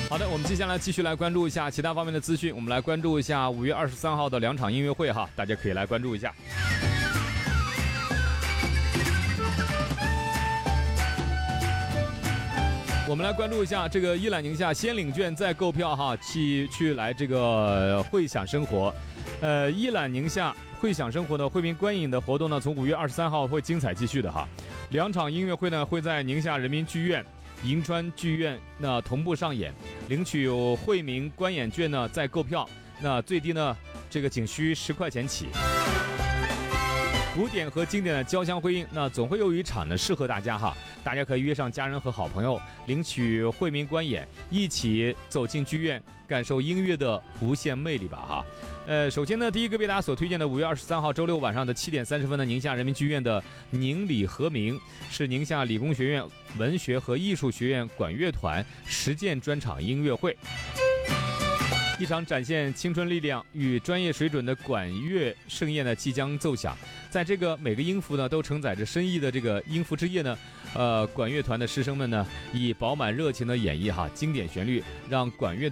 好的，我们接下来继续来关注一下其他方面的资讯。我们来关注一下5月23号的2场音乐会哈，大家可以来关注一下。我们来关注一下这个一览宁夏先领券再购票哈，去来这个会享生活。一览宁夏会享生活的惠民观影的活动呢，从5月23号会精彩继续的哈。2场音乐会呢会在宁夏人民剧院、银川剧院那同步上演。领取惠民观演券呢再购票，那最低呢这个仅需10块钱起。古典和经典的交相辉映，那总会有一场呢适合大家哈，大家可以约上家人和好朋友，领取惠民观演，一起走进剧院，感受音乐的无限魅力吧哈。首先呢，第一个为大家所推荐的5月23号周六晚上的7点30分的宁夏人民剧院的宁理和鸣，是宁夏理工学院文学和艺术学院管乐团实践专场音乐会。一场展现青春力量与专业水准的管乐盛宴呢即将奏响，在这个每个音符呢都承载着深意的这个音符之夜呢，管乐团的师生们呢以饱满热情的演绎哈经典旋律，让管乐